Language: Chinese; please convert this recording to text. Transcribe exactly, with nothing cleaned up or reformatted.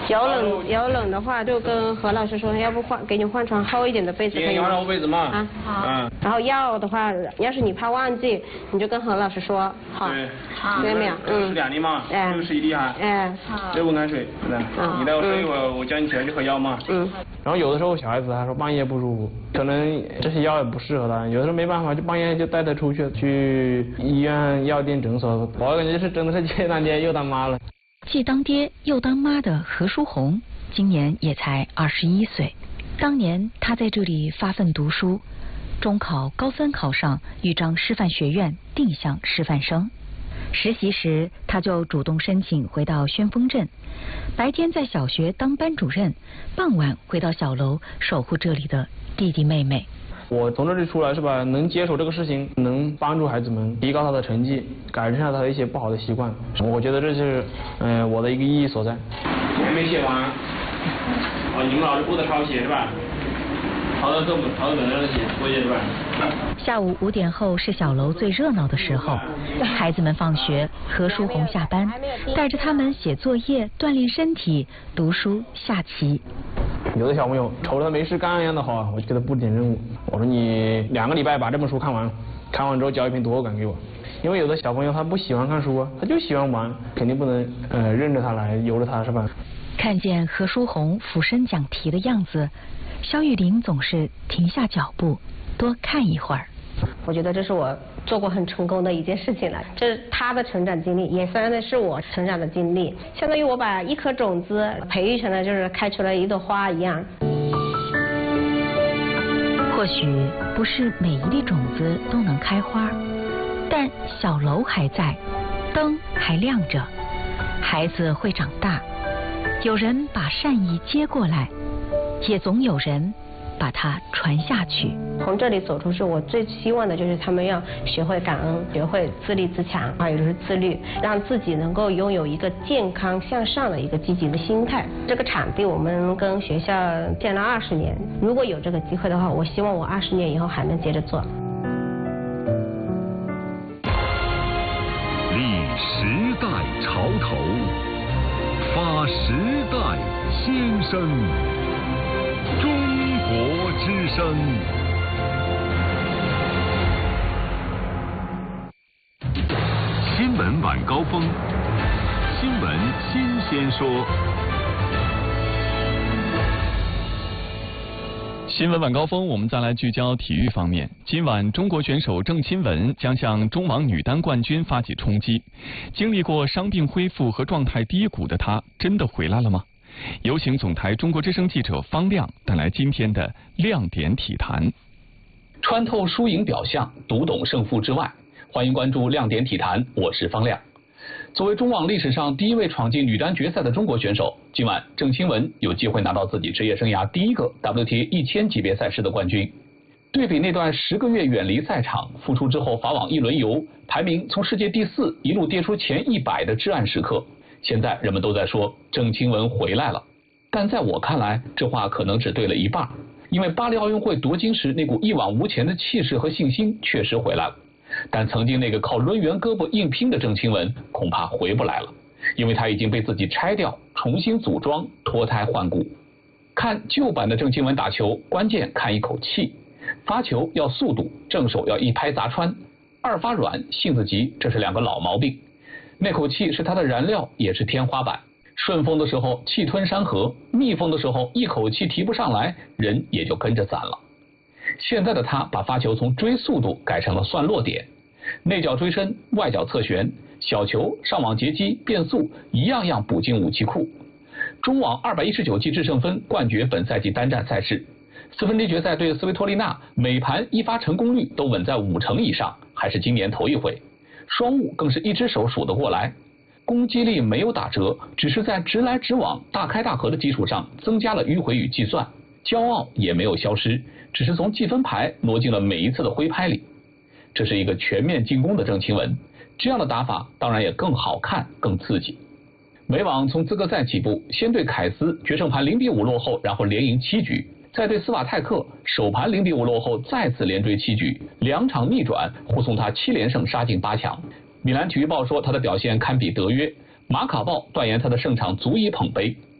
有冷有冷的话，就跟何老师说，要不换给你换床厚一点的被子可以吗？ 换厚被子嘛。 啊，好。嗯。然后药的话，要是你怕忘记，你就跟何老师说，好。 对。 好。对没有？嗯。 是两粒嘛。 哎。 这个是一粒哈。 哎。好。 这温开水，是的。嗯。你待会睡一会儿，我叫你起来去喝药嘛。嗯。然后有的时候小孩子他说半夜不舒服，可能这些药也不适合他，有的时候没办法，就半夜就带他出去去医院、药店、诊所。我感觉是真的是既当爹又当妈了。 既当爹又当妈的何书红，今年也才二十一岁。当年他在这里发奋读书，中考高分考上，豫章师范学院定向师范生。实习时，他就主动申请回到宣丰镇，白天在小学当班主任，傍晚回到小楼守护这里的弟弟妹妹。 我从这里出来是吧，能接手这个事情，能帮助孩子们提高他的成绩，改善他的一些不好的习惯，我觉得这是嗯、呃、我的一个意义所在。你还没写完，哦，你们老师布的抄写是吧？抄的课本，抄的本上写作业是吧？ 下午五点后是小楼最热闹的时候，孩子们放学，何书红下班，带着他们写作业、锻炼身体、读书、下棋。 有的小朋友瞅着他没事干一样的好，我就给他布点任务，我说你两个礼拜把这本书看完，看完之后交一篇读后感给我。因为有的小朋友他不喜欢看书啊，他就喜欢玩，肯定不能呃任着他来，由着他是吧？ 看见何书红俯身讲题的样子，肖玉玲总是停下脚步，多看一会儿。 我觉得这是我做过很成功的一件事情了，这是他的成长经历，也算的是我成长的经历，相当于我把一颗种子培育成了就是开出了一朵花一样。 或许不是每一粒种子都能开花，但小楼还在，灯还亮着，孩子会长大，有人把善意接过来，也总有人把它传下去。 从这里走出去，我最希望的就是他们要学会感恩，学会自立自强，还有就是自律，让自己能够拥有一个健康向上的一个积极的心态。这个场地我们跟学校建了二十年，如果有这个机会的话，我希望我二十年以后还能接着做。 立时代潮头，发时代先声，中国之声。新闻晚高峰，新闻新鲜说。 新闻晚高峰，我们再来聚焦体育方面。今晚，中国选手郑钦文将向中网女单冠军发起冲击。经历过伤病恢复和状态低谷的她，真的回来了吗？有请总台中国之声记者方亮带来今天的亮点体坛。 穿透输赢表象，读懂胜负之外。欢迎关注亮点体坛，我是方亮。作为中网历史上第一位闯进女单决赛的中国选手，今晚郑钦文有机会拿到自己职业生涯第一个 W T A 一千级别赛事的冠军。对比那段十个月远离赛场，复出之后法网一轮游，排名从世界第四一路跌出前一百的至暗时刻，现在人们都在说郑钦文回来了。但在我看来，这话可能只对了一半，因为巴黎奥运会夺金时那股一往无前的气势和信心确实回来了。但曾经那个靠抡圆胳膊硬拼的郑钦文恐怕回不来了，因为他已经被自己拆掉，重新组装，脱胎换骨。看旧版的郑钦文打球，关键看一口气，发球要速度，正手要一拍砸穿，二发软，性子急，这是两个老毛病。那口气是他的燃料，也是天花板。顺风的时候气吞山河，逆风的时候一口气提不上来，人也就跟着散了。现在的他把发球从追速度改成了算落点，内脚追身，外脚侧旋，小球上网截击变速，一样样补进武器库。中网二百一十九记制胜分冠绝本赛季单战赛事，四分之一决赛对斯维托利娜，每盘一发成功率都稳在五成以上，还是今年头一回。双误更是一只手数得过来，攻击力没有打折，只是在直来直往、大开大合的基础上增加了迂回与计算，骄傲也没有消失，只是从计分牌挪进了每一次的挥拍里。这是一个全面进攻的郑钦文，这样的打法当然也更好看更刺激。美网从资格赛起步，先对凯斯决胜盘零比五落后，然后连赢七局，再对斯瓦泰克首盘零比五落后，再次连追七局，两场逆转护送他七连胜杀进八强。米兰体育报说他的表现堪比德约，马卡报断言他的胜场足以捧杯。